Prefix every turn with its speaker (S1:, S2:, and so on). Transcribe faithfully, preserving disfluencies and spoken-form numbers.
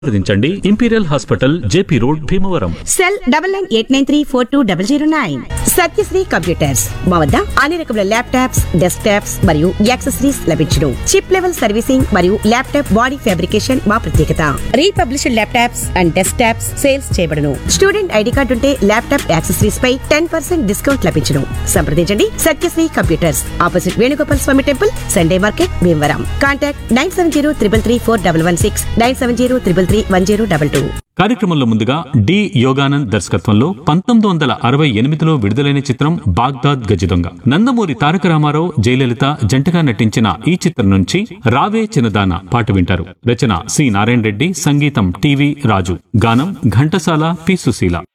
S1: సంప్రదించండి imperial hospital JP road Bhimavaram.
S2: Cell double nine eight nine three four two double zero nine. Satyasri computers మా వద్ద అన్ని రకముల laptops, desk tops మరియు accessories లభించును. చిప్ లెవెల్ సర్వీసింగ్ మరియు ల్యాప్టాప్ బాడీ ఫ్యాబ్రికేషన్ మా ప్రత్యేకత. Republished laptops and desk tops sales చేయబడును. స్టూడెంట్ ఐడి కార్డు ఉంటే ల్యాప్టాప్ యాక్సెసరీస్ పై టెన్ పర్సెంట్ డిస్కౌంట్ లభించును. సంప్రదించండి సత్యశ్రీ కంప్యూటర్స్, ఆపోజిట్ వేణుగోపాల్ స్వామి temple, Sunday market, Bhimavaram. Contact nine seven zero triple three four double one six, nine seven zero triple three one zero double two.
S1: కార్యక్రమంలో ముందుగా D Yoganand దర్శకత్వంలో పంతొమ్మిది వందల అరవై ఎనిమిదిలో విడుదలైన చిత్రం బాగ్దాద్ గజదొంగ. నందమూరి తారక రామారావు, జయలలిత జంటగా నటించిన ఈ చిత్రం నుంచి రావే చిన్నదాన పాట వింటారు. రచన సి నారాయణ రెడ్డి, సంగీతం టివి రాజు, గానం ఘంటసాల, పి సుశీల.